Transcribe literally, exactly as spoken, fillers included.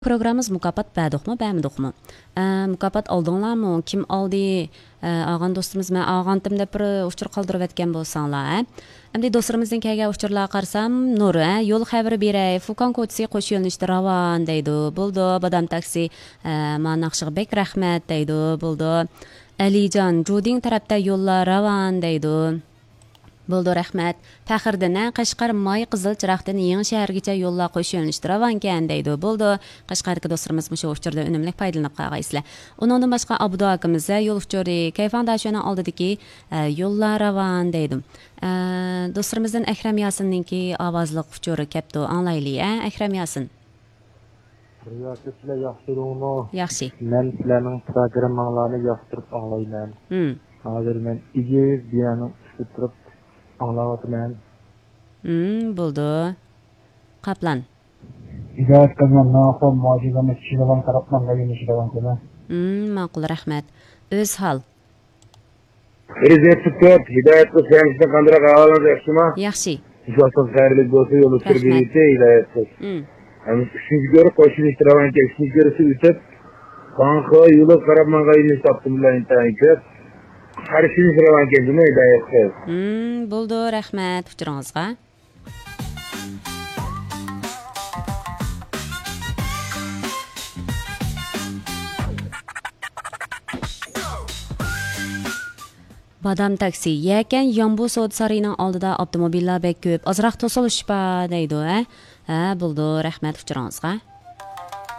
Programımız mukofot berdiqmi, bermadiqmi? Mukofot oldinglarmi? Kim oldi? Ağan dostumuz men ağantım deb bir uçur qoldirib etgan bo'lsanglar, endi do'stlarimizning kelgan uchurlarga qarasam, Nur, yo'l xabari beray, Fukan ko'chasi qo'sh yo'nalishda ravon deydi. Bo'ldi, Badam taksi, men Naqshibek rahmat deydi. Bo'ldi. Alijon, Juding tarafda yo'llar ravon deydi. Bo'ldi, rahmat. Faxriddin, Qashqar Moy Qizil Chiroqdan Yangi shahargacha yo'llar qo'sh yo'nalishda ravon ekan deydi. Bo'ldi. Qashqardagi do'stlarimiz shu uchurda unumli foydalanib qolgaysizlar. Undan boshqa Abdu akamiz yo'l uchuri Kayfanda shuni oldidagi yo'llar ravon deydi. Do'stlarimizdan Akram Yasinninki ovozli uchuri kepti, anglayli, a Akram Yasin. Riyosatlar yaxshiroqmi? Yaxshi. Men sizlarning programmalarini yoqtirib anglayman. Hmm. Hozir men igi biyani turib anglayapman. Hmm, bo'ldi. Qaplan. Hidoyat qilgan noxom mojizamiz Shirvan tarafdan g'ayinishgan kana. Hmm, ma'qul, rahmat. O'z hol. Prezident ko'p, hidoyat qilsangiz qanday qilasiz, yaxshimi? Yaxshi. Inshaalloh xayrli bo'lsa yo'l o'tkazib berishni hidoyat qil. Hmm. Ham sizga ko'ra qo'shilish taravan kelishni ko'rsa o'tib, qanqa yo'l qarab mang'ayni topdim bilan intayib. Qarshilish taravan keldim hidoyat qil. Hmm, bo'ldi, rahmat uchuringizga. Badam taksi. Yakan Yombu Sod Sarining oldida avtomobillar bek ko'p. Ozroq to'silish ba deydi, ha? Ha, bo'ldi, rahmat uchuringizga.